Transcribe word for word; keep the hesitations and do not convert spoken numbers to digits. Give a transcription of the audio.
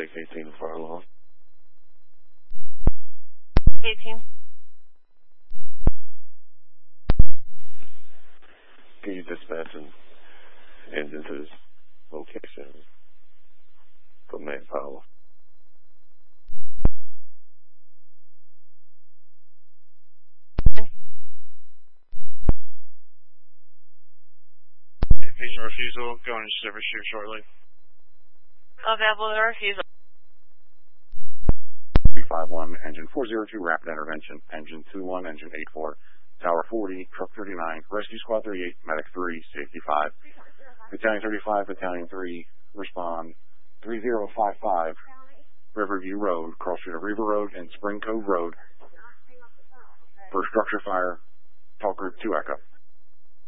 Lake eighteen far along. eighteen. Can you dispatch an engine to this location for manpower? Vision refusal, going to service here shortly. Available to refusal. three five one, engine four zero two, rapid intervention. Engine two one, engine eight four, tower forty, truck thirty-nine, rescue squad thirty-eight, medic three, safety five. Battalion thirty-five, battalion three, respond three zero five five, Riverview Road, cross street of River Road and Spring Cove Road. For structure fire, Talker two Echo.